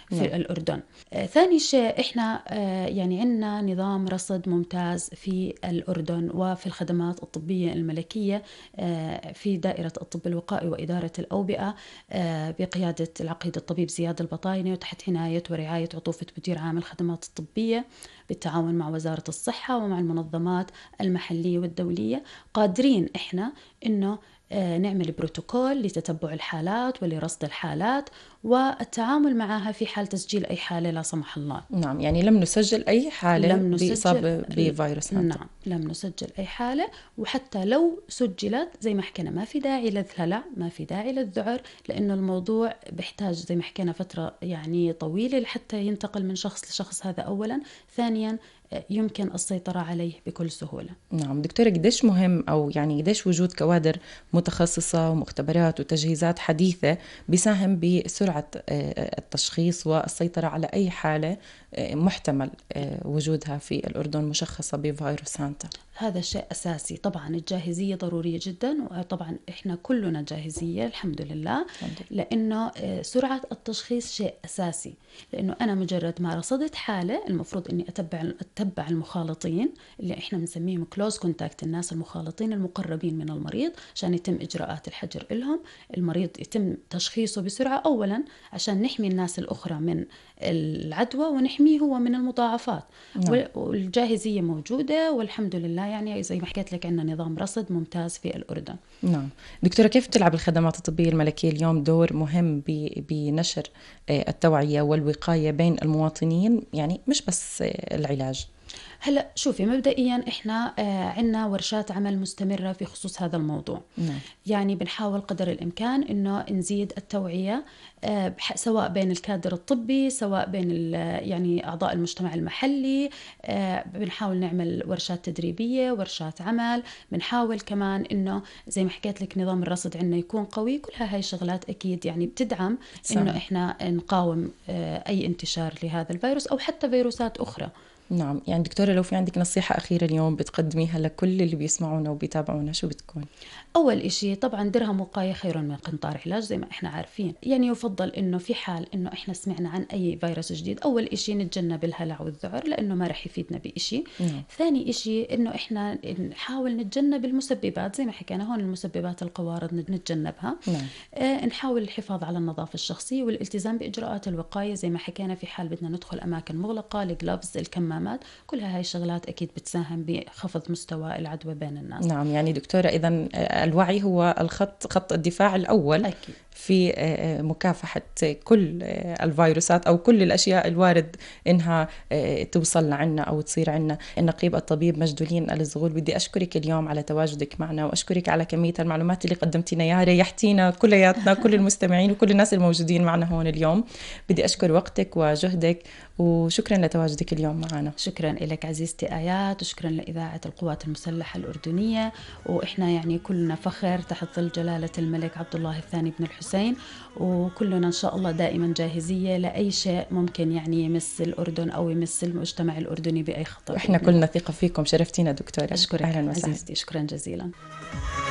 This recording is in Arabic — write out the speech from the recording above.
في الأردن. ثاني شيء إحنا يعني عندنا نظام رصد ممتاز في الأردن وفي الخدمات الطبية الملكية في دائرة الطب الوقائي وإدارة الأوبئة بقيادة العقيد الطبيب زياد البطايني وتحت عناية ورعاية عطوفة مدير عام الخدمات الطبية بالتعاون مع وزارة الصحة ومع المنظمات المحلية والدولية. قادرين إحنا إنه نعمل بروتوكول لتتبع الحالات ولرصد الحالات والتعامل معها في حال تسجيل أي حالة لا سمح الله. نعم، يعني لم نسجل أي حالة بإصابة بفيروس هانتا. نعم، لم نسجل أي حالة، وحتى لو سجلت زي ما حكينا ما في داعي للهلع، ما في داعي للذعر، لأنه الموضوع بيحتاج زي ما حكينا فترة يعني طويلة لحتى ينتقل من شخص لشخص. هذا أولا. ثانيا يمكن السيطرة عليه بكل سهولة. نعم دكتورة، قديش مهم أو يعني قديش وجود كوادر متخصصة ومختبرات وتجهيزات حديثة بيساهم بسرعة التشخيص والسيطرة على أي حالة محتمل وجودها في الأردن مشخصة بفيروس هانتا؟ هذا شيء أساسي. طبعا الجاهزية ضرورية جدا، وطبعا إحنا كلنا جاهزية الحمد لله، لأنه سرعة التشخيص شيء أساسي. لأنه أنا مجرد ما رصدت حالة المفروض أني أتبع المخالطين اللي إحنا بنسميهم كلوز كونتاكت، الناس المخالطين المقربين من المريض، عشان يتم إجراءات الحجر لهم. المريض يتم تشخيصه بسرعة أولا عشان نحمي الناس الأخرى من العدوى ونحميه هو من المضاعفات. والجاهزية موجودة والحمد لله. يعني زي ما حكيت لك عندنا نظام رصد ممتاز في الأردن. نعم دكتورة، كيف تلعب الخدمات الطبية الملكية اليوم دور مهم بنشر التوعية والوقاية بين المواطنين، يعني مش بس العلاج؟ هلأ شوفي، مبدئيا إحنا عنا ورشات عمل مستمرة في خصوص هذا الموضوع. يعني بنحاول قدر الإمكان إنه نزيد التوعية سواء بين الكادر الطبي، سواء بين يعني أعضاء المجتمع المحلي. بنحاول نعمل ورشات تدريبية، ورشات عمل. بنحاول كمان إنه زي ما حكيت لك نظام الرصد عنا يكون قوي. كلها هاي شغلات أكيد يعني بتدعم إنه إحنا نقاوم أي انتشار لهذا الفيروس أو حتى فيروسات أخرى. نعم، يعني دكتورة لو في عندك نصيحة أخيرة اليوم بتقدميها لكل اللي بيسمعونا وبيتابعونا، شو بتكون؟ أول إشي طبعا درهم وقاية خير من قنطار علاج زي ما إحنا عارفين. يعني يفضل إنه في حال إنه إحنا سمعنا عن أي فيروس جديد، أول إشي نتجنب الهلع والذعر لأنه ما رح يفيدنا بإشي. ثاني إشي إنه إحنا نحاول نتجنب المسببات زي ما حكينا هون، المسببات القوارض نتجنبها. نحاول الحفاظ على النظافة الشخصية والالتزام بإجراءات الوقاية زي ما حكينا في حال بدنا ندخل أماكن مغلقة، الجلوفز، الكمامات، كلها هاي الشغلات أكيد بتساهم بخفض مستوى العدوى بين الناس. نعم، يعني دكتورة إذن الوعي هو خط الدفاع الأول أكيد في مكافحة كل الفيروسات أو كل الأشياء الوارد إنها توصل لعنا أو تصير عنا. النقيب الطبيب مجدولين الزغول، بدي أشكرك اليوم على تواجدك معنا، وأشكرك على كمية المعلومات اللي قدمتينا يا ريحتينا كلياتنا كل المستمعين وكل الناس الموجودين معنا هون اليوم. بدي أشكر وقتك وجهدك، وشكرا لتواجدك اليوم معنا. شكرا لك عزيزتي آيات، وشكرا لإذاعة القوات المسلحة الأردنية. وإحنا يعني كلنا فخر تحت ظل جلالة الملك عبد الله الثاني بن الحسين، وكلنا إن شاء الله دائما جاهزية لأي شيء ممكن يعني يمس الأردن أو يمس المجتمع الأردني بأي خطر. إحنا كلنا ثقة فيكم. شرفتينا دكتورة. أشكرك عزيزتي، شكرا جزيلا.